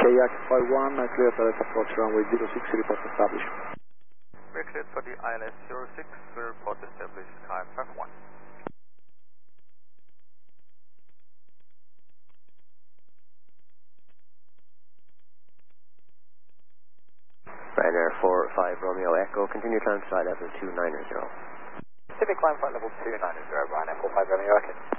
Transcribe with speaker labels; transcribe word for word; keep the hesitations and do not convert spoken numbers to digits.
Speaker 1: Kayak five one, clear for approach runway zero six, report established.
Speaker 2: We're cleared for the I L S zero six, we report established Kayak five one.
Speaker 3: Ryanair four five Romeo Echo, continue climb flight level two nine zero.
Speaker 2: Pacific climb flight level two nine zero, Ryanair four five Romeo Echo.